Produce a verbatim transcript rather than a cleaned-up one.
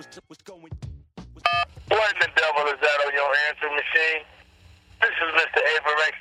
What in the devil is that on your answering machine? This is Mister Averett